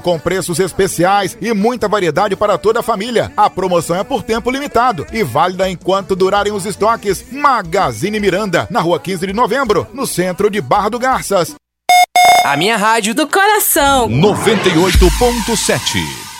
com preços especiais e muita variedade para toda a família. A promoção é por tempo limitado e válida enquanto durarem os estoques. Magazine Miranda, na rua 15 de novembro, no centro de Barra do Garças. A minha rádio do coração. 98.7.